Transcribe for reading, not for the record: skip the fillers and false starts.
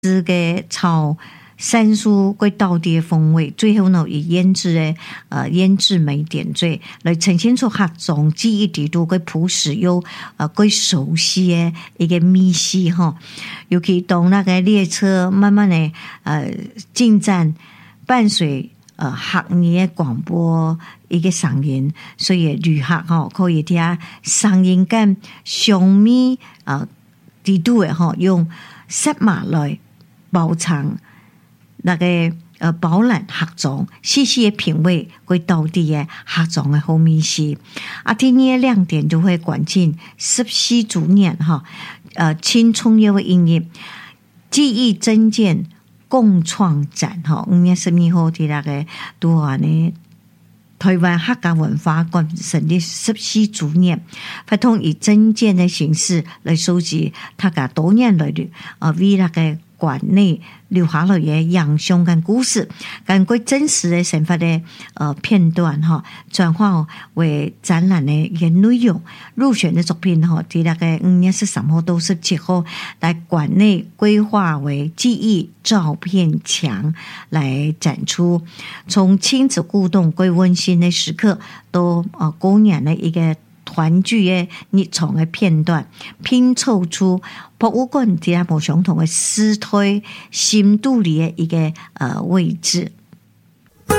这个炒山蔬归道地的风味，最后呢以腌制梅点缀，来呈现出各种记忆地度归朴实又归熟悉的一个米系哈。尤其当那个列车慢慢的进站，伴随客语广播一个上演，所以旅客可以听声音跟上面地度的用色码来包藏那个饱览客庄细细的品味归到地的客庄的好米食。今年的亮点就会管进14周年青葱油的音乐记忆增建共创展5月12号在那个都安呢台湾客家文化馆成立14周年，发通以增建的形式来收集客家多年来的为那个馆内留下来的样相跟故事，根据真实的生活的片段转化为展览的一个内容。入选的作品在那个5月13号到17号来馆内规划为记忆照片墙来展出，从亲子互动归温馨的时刻到过年的一个团聚的日常的片段，拼凑出博物馆在无相同的思推深度里的一个位置。